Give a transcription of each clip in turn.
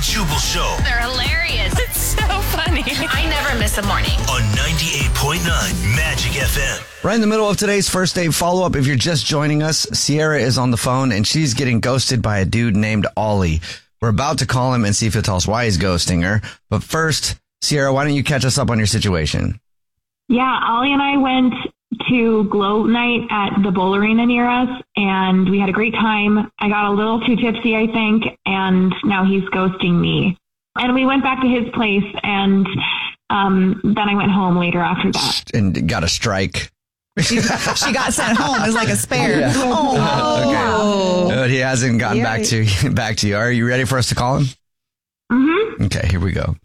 Jubal Show. They're hilarious. It's so funny. I never miss a morning. On 98.9 Magic FM. Right in the middle of today's first date follow-up, if you're just joining us, Sierra is on the phone and she's getting ghosted by a dude named Ollie. We're about to call him and see if he'll tell us why he's ghosting her. But first, Sierra, why don't you catch us up on your situation? Yeah, Ollie and I went to Glow Night at the Bowl Arena near us, and we had a great time. I got a little too tipsy, I think, and now he's ghosting me. And we went back to his place, and then I went home later after that. And got a strike. She got sent home as like a spare. Yeah. Oh, Okay. But he hasn't gotten back to you. Are you ready for us to call him? Mm-hmm. Okay, here we go.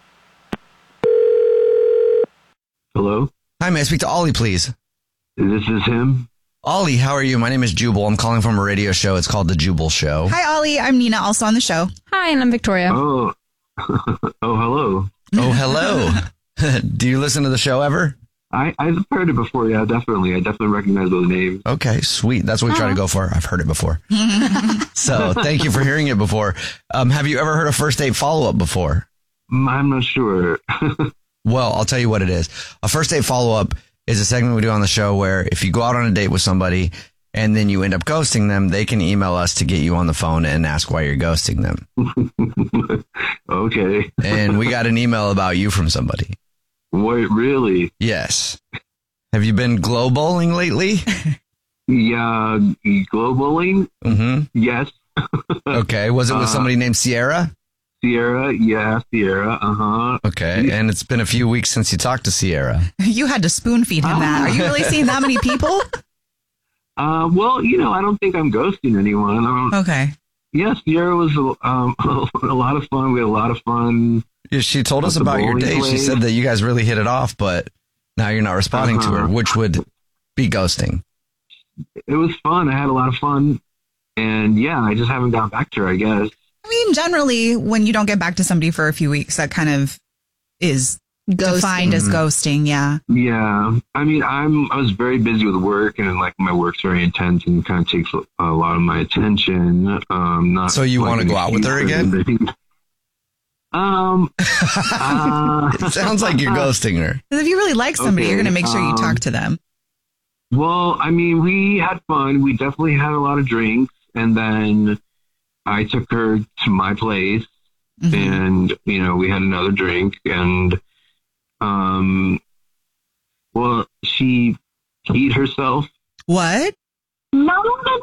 Hello? Hi, may I speak to Ollie, please? This is him? Ollie, how are you? My name is Jubal. I'm calling from a radio show. It's called The Jubal Show. Hi, Ollie. I'm Nina, also on the show. Hi, and I'm Victoria. Oh, hello. Oh, hello. Do you listen to the show ever? I've heard it before, yeah, definitely. I definitely recognize those names. Okay, sweet. That's what we try to go for. I've heard it before. So thank you for hearing it before. Have you ever heard a first date follow-up before? I'm not sure. Well, I'll tell you what it is. A first date follow-up is a segment we do on the show where if you go out on a date with somebody and then you end up ghosting them, they can email us to get you on the phone and ask why you're ghosting them. Okay. And we got an email about you from somebody. Wait, really? Yes. Have you been glow bowling lately? Yeah, globaling? Mm-hmm. Yes. Okay. Was it with somebody named Sierra? Sierra, yeah, Sierra, uh-huh. Okay. And it's been a few weeks since you talked to Sierra. You had to spoon feed him that. Are you really seeing that many people? Well, I don't think I'm ghosting anyone. Okay. Yeah, Sierra was a lot of fun. We had a lot of fun. Yeah, she told us about your date. She said that you guys really hit it off, but now you're not responding to her, which would be ghosting. It was fun. I had a lot of fun. And yeah, I just haven't gotten back to her, I guess. I mean, generally, when you don't get back to somebody for a few weeks, that kind of is defined as ghosting. Yeah. Yeah. I mean, I was very busy with work, and like my work's very intense and kind of takes a lot of my attention. So you want to go out with her again? It sounds like you're ghosting her. Because if you really like somebody, you're going to make sure you talk to them. Well, I mean, we had fun. We definitely had a lot of drinks, and then I took her to my place, and we had another drink, and well, she peed herself. What? No.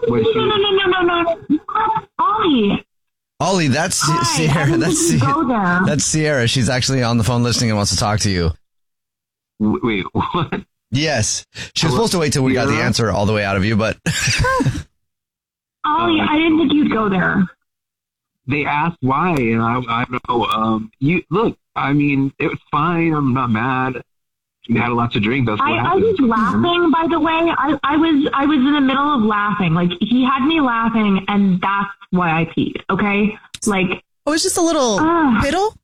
Ollie, that's Sierra. That's Sierra. She's actually on the phone listening and wants to talk to you. Wait, what? Yes. She was supposed to wait till we got the answer all the way out of you, but... Ollie, I didn't think you'd go there. They asked why, and I don't know. Look, I mean, it was fine. I'm not mad. We had lots of drink. That's what I was laughing, by the way. I was in the middle of laughing. Like, he had me laughing, and that's why I peed, okay? Like... Oh, it was just a little piddle?